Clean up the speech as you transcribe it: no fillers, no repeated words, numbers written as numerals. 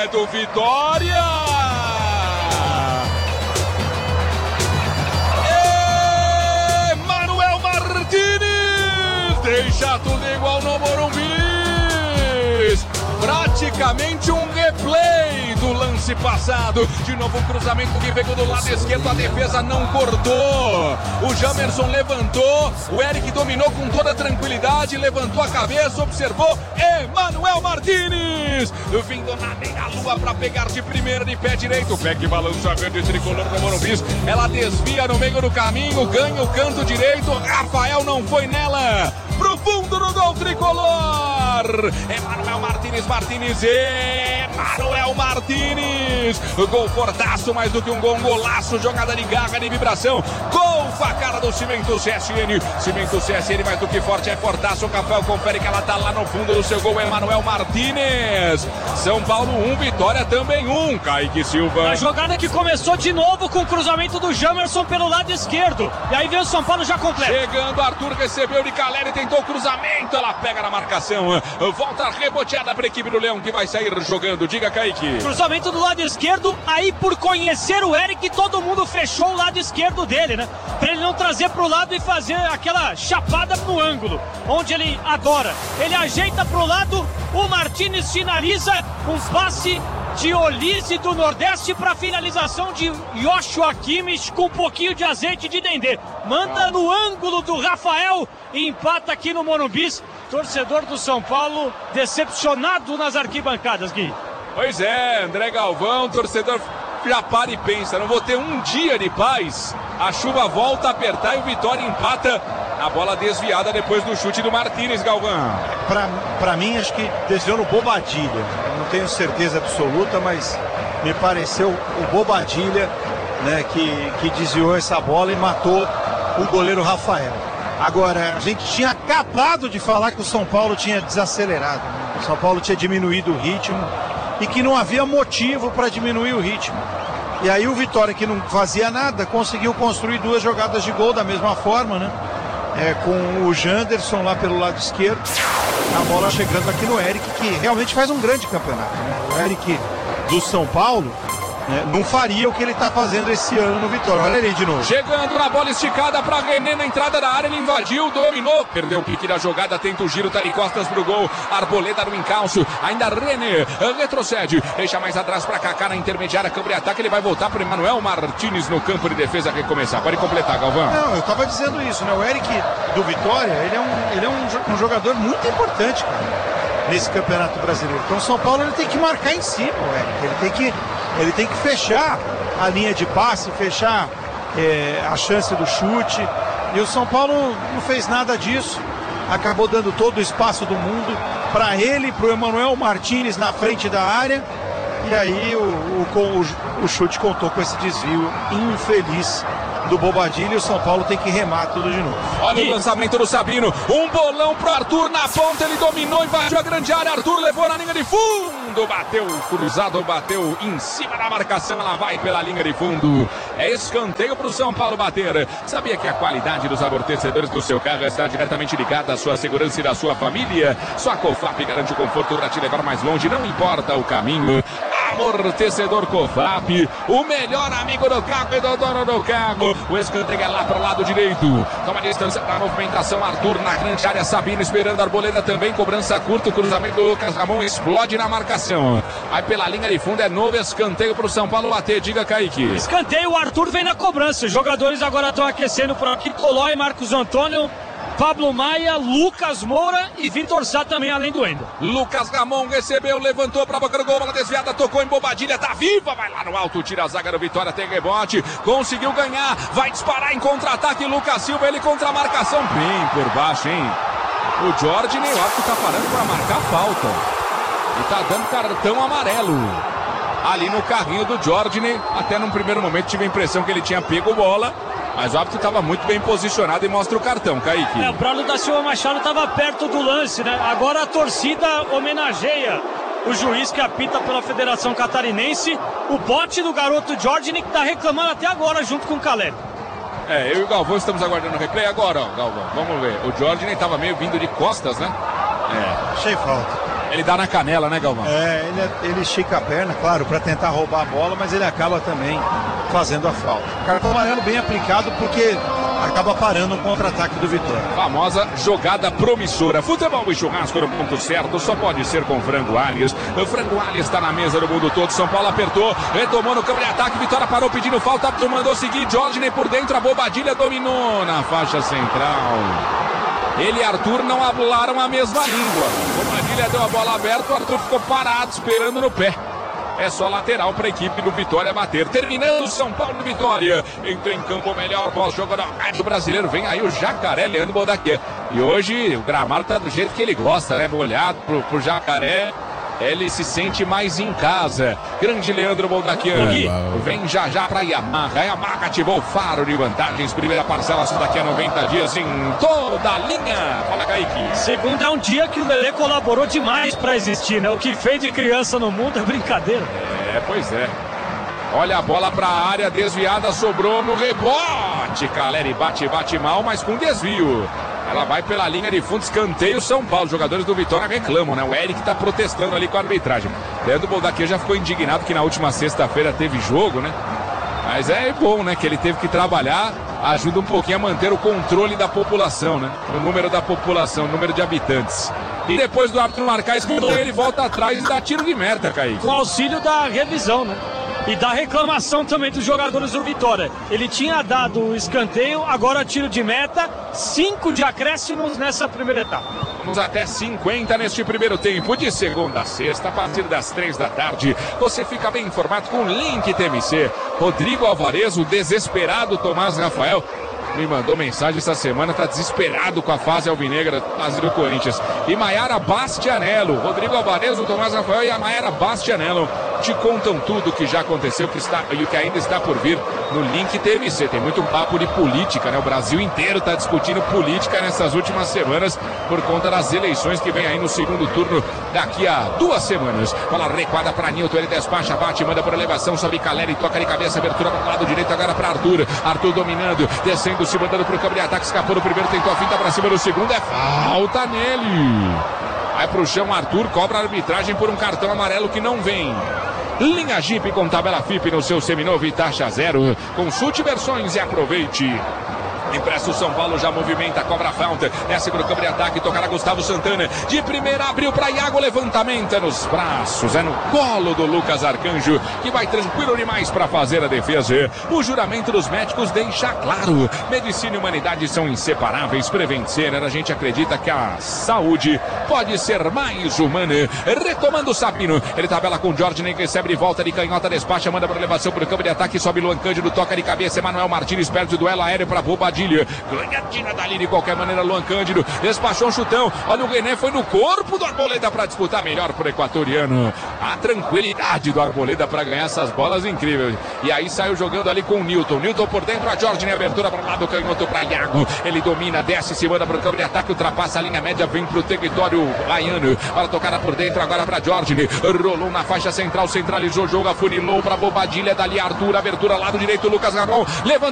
é do Vitória! Manuel Martínez deixa tudo igual no Morumbi. Praticamente um replay do lance passado. De novo o cruzamento que veio do lado esquerdo, a defesa não cortou. O Jamerson levantou, o Eric dominou com toda tranquilidade, levantou a cabeça, observou Manuel Martínez vindo na meia-lua para pegar de primeira de pé direito. Pé que balança verde tricolor do Morumbi. Ela desvia no meio do caminho, ganha o canto direito. Rafael não foi nela. Pro fundo do gol tricolor. Manuel Martínez. Manuel Martínez. Gol fortaço, mais do que um gol, um golaço, jogada de garra, de vibração. Gol, facada do Cimento CSN. Cimento CSN mais do que forte, é fortaço. O Rafael confere que ela tá lá no fundo do seu gol. Manuel Martínez. São Paulo 1, Vitória também 1. Kaique Silva. A jogada que começou de novo com o cruzamento do Jamerson pelo lado esquerdo. E aí veio o São Paulo já completo. Chegando, Arthur recebeu de Caleri, tentou o cruzamento. Ela pega na marcação. Volta reboteada para a equipe do Leão que vai sair jogando. Diga, Kaique. Cruzamento do lado esquerdo. Aí, por conhecer o Eric, todo mundo fechou o lado esquerdo dele, né? Para ele não trazer pro lado e fazer aquela chapada no ângulo, onde ele adora. Ele ajeita pro lado, o Martínez finaliza um passe de Olise do Nordeste para finalização de Joshua Kimmich com um pouquinho de azeite de dendê. Manda no ângulo do Rafael e empata aqui no Morumbi. Torcedor do São Paulo decepcionado nas arquibancadas, Gui. Pois é, André Galvão, torcedor já para e pensa, não vou ter um dia de paz. A chuva volta a apertar e o Vitória empata. A bola desviada depois do chute do Martínez, Galvão. Pra mim, acho que desviou no Bobadilha. Não tenho certeza absoluta, mas me pareceu o Bobadilha, né, que desviou essa bola e matou o goleiro Rafael. Agora, a gente tinha acabado de falar que o São Paulo tinha desacelerado, né? O São Paulo tinha diminuído o ritmo e que não havia motivo para diminuir o ritmo. E aí o Vitória, que não fazia nada, conseguiu construir 2 jogadas de gol da mesma forma, né? Com o Janderson lá pelo lado esquerdo, a bola chegando aqui no Eric, que realmente faz um grande campeonato, né? O Eric do São Paulo, né, não faria o que ele está fazendo esse ano no Vitória. Olha ele de novo. Chegando na bola esticada para René na entrada da área, ele invadiu, dominou, perdeu o pique da jogada, tenta o giro, tá de costas pro gol. Arboleda no encalço, ainda René retrocede, deixa mais atrás para Kaká na intermediária, câmbio de ataque, ele vai voltar para Manuel Martínez no campo de defesa recomeçar. Pode completar, Galvão. Não, eu tava dizendo isso, né? O Eric do Vitória, ele é um jogador muito importante, cara, nesse campeonato brasileiro. Então o São Paulo ele tem que marcar em cima, o Eric. Ele tem que fechar a linha de passe, fechar a chance do chute. E o São Paulo não fez nada disso. Acabou dando todo o espaço do mundo para ele, para o Emanuel Martínez na frente da área. E aí o chute contou com esse desvio infeliz do Bobadilha e o São Paulo tem que remar tudo de novo. Olha o lançamento do Sabino, um bolão pro Arthur na ponta, ele dominou, invadiu a grande área, Arthur levou na linha de fundo, bateu cruzado, bateu em cima da marcação, ela vai pela linha de fundo, é escanteio pro São Paulo bater. Sabia que a qualidade dos amortecedores do seu carro está diretamente ligada à sua segurança e da sua família? Só a Cofap garante o conforto para te levar mais longe, não importa o caminho. Amortecedor Cofap, o melhor amigo do carro e do dono do carro. O escanteio é lá para o lado direito. Toma a distância da movimentação. Arthur na grande área. Sabino esperando a Arboleda também. Cobrança curta. O cruzamento do Lucas Ramon explode na marcação. Aí pela linha de fundo é novo escanteio para o São Paulo bater. Diga, Kaique. Escanteio. O Arthur vem na cobrança. Os jogadores agora estão aquecendo por aqui. Tolói, Marcos Antônio, Pablo Maia, Lucas Moura e Vitor Sá também, além do Endo. Lucas Ramon recebeu, levantou para a boca do gol, bola desviada, tocou em Bobadilha, tá viva, vai lá no alto, tira a zaga do Vitória, tem rebote, conseguiu ganhar, vai disparar em contra-ataque, Lucas Silva, ele contra a marcação, bem por baixo, hein? O Jorge nem o árbitro tá parando para marcar falta e tá dando cartão amarelo ali no carrinho do Jorge, até num primeiro momento tive a impressão que ele tinha pego bola. Mas o árbitro estava muito bem posicionado e mostra o cartão, Kaique. O Braulio da Silva Machado estava perto do lance, né? Agora a torcida homenageia o juiz que apita pela Federação Catarinense. O bote do garoto Jorge que está reclamando até agora junto com o Caleri. Eu e o Galvão estamos aguardando o replay agora, ó, Galvão. Vamos ver. O Jorge estava meio vindo de costas, né? Achei falta. Ele dá na canela, né, Galvão? Ele estica a perna, claro, para tentar roubar a bola, mas ele acaba também fazendo a falta. Cartão amarelo bem aplicado porque acaba parando um contra-ataque do Vitória. Famosa jogada promissora. Futebol e churrasco no ponto certo, só pode ser com Frango Alhas. O Frango Alhas está na mesa do mundo todo. São Paulo apertou, retomou no campo de ataque. Vitória parou pedindo falta, mandou seguir. Jorginho por dentro, a Bobadilha dominou na faixa central. Ele e Arthur não hablaram a mesma língua. Bobadilha deu a bola aberta, o Arthur ficou parado esperando no pé. É só lateral para a equipe do Vitória bater. Terminando São Paulo Vitória. Entra em campo o melhor pós-jogo do brasileiro. Vem aí o Jacaré, Leandro Bodaquê. E hoje o gramado tá do jeito que ele gosta, né? Molhado pro Jacaré. Ele se sente mais em casa. Grande Leandro Boldaquian. Vem já para Yamaha. A Yamaha ativou o faro de vantagens. Primeira parcela só daqui a 90 dias em toda a linha. Fala, Kaique. Segundo é um dia que o Lelê colaborou demais para existir, né? O que fez de criança no mundo é brincadeira. Pois é. Olha a bola para a área desviada. Sobrou no rebote. Caleri bate mal, mas com desvio. Ela vai pela linha de fundo, escanteio São Paulo. Os jogadores do Vitória reclamam, né? O Eric tá protestando ali com a arbitragem. Leandro Boldaquia já ficou indignado que na última sexta-feira teve jogo, né? Mas é bom, né? Que ele teve que trabalhar, ajuda um pouquinho a manter o controle da população, né? O número da população, o número de habitantes. E depois do árbitro marcar escanteio, ele volta atrás e dá tiro de meta, Kaique. Com auxílio da revisão, né? E da reclamação também dos jogadores do Vitória. Ele tinha dado o escanteio, agora tiro de meta, 5 de acréscimos nessa primeira etapa. Vamos até 50 neste primeiro tempo, de segunda a sexta, a partir das 3 da tarde. Você fica bem informado com o Link TMC. Rodrigo Alvarez, o desesperado Tomás Rafael, me mandou mensagem essa semana, tá desesperado com a fase alvinegra do Corinthians. E Maiara Bastianello, Rodrigo Alvarez, o Tomás Rafael e a Maiara Bastianello te contam tudo o que já aconteceu e o que ainda está por vir no Link TMC. Tem muito papo de política, né? O Brasil inteiro está discutindo política nessas últimas semanas por conta das eleições que vem aí no segundo turno daqui a 2 semanas. Bola recuada para Nilton, ele despacha, bate, manda por elevação, sobe Caleri, toca de cabeça, abertura para o lado direito agora para Arthur. Arthur dominando, descendo, se mandando para o campo de ataque, escapou no primeiro, tentou a finta para cima no segundo, é falta nele. Vai para o chão, Arthur cobra a arbitragem por um cartão amarelo que não vem. Linha Jeep com tabela FIP no seu seminovo e taxa zero. Consulte versões e aproveite. Impresso São Paulo já movimenta, cobra a falta. Desce para o campo de ataque, tocará Gustavo Santana. De primeira abriu para Iago, levantamento nos braços. É no colo do Lucas Arcanjo, que vai tranquilo demais para fazer a defesa. O juramento dos médicos deixa claro: medicina e humanidade são inseparáveis. Prevencer, a gente acredita que a saúde pode ser mais humana. Retomando o Sapino, ele tabela com Jorginho, recebe de volta de canhota, despacha, manda para elevação para o campo de ataque, sobe Luan Cândido, toca de cabeça, Emanuel Martins perde o duelo aéreo para Bobadilha. Ganhadinha dali de qualquer maneira, Luan Cândido despachou um chutão. Olha, o Guené foi no corpo do Arboleda para disputar melhor pro equatoriano. A tranquilidade do Arboleda para ganhar essas bolas incríveis. E aí saiu jogando ali com o Nilton. Nilton por dentro, a Jorginho, abertura para o lado, canhoto para Iago. Ele domina, desce, se manda pro campo de ataque, ultrapassa a linha média, vem pro território baiano. Para tocar por dentro agora para Jorginho. Rolou na faixa central, centralizou o jogo, afunilou para Bobadilha, dali Arthur, abertura lado direito, Lucas Ramon levanta.